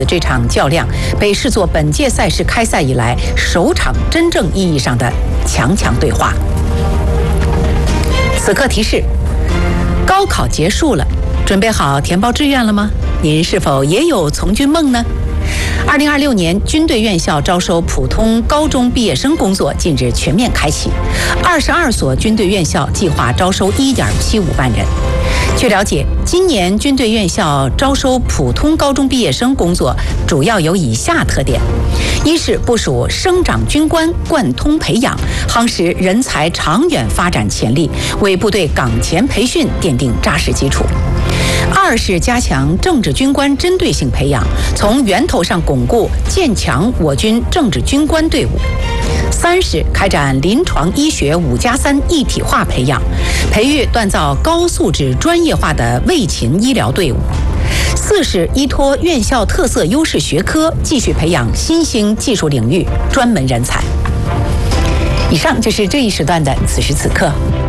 这场较量被视作本届赛事开赛以来首场真正意义上的强强对话。此刻提示：高考结束了，准备好填报志愿了吗？您是否也有从军梦呢？2026年军队院校招收普通高中毕业生工作近日全面开启，22所军队院校计划招收1.75万人。据了解，今年军队院校招收普通高中毕业生工作主要有以下特点：一是部署生长军官贯通培养，夯实人才长远发展潜力，为部队岗前培训奠定扎实基础；二是加强政治军官针对性培养，从源头上巩固建强我军政治军官队伍；三是开展临床医学5+3一体化培养，培育锻造高素质专业化的卫勤医疗队伍；四是依托院校特色优势学科，继续培养新兴技术领域专门人才。以上就是这一时段的此时此刻。